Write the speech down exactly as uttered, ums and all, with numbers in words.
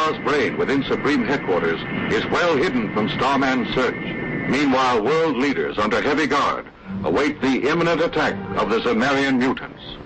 Star's brain within Supreme Headquarters is well hidden from Starman's search. Meanwhile, world leaders under heavy guard await the imminent attack of the Zemarian mutants.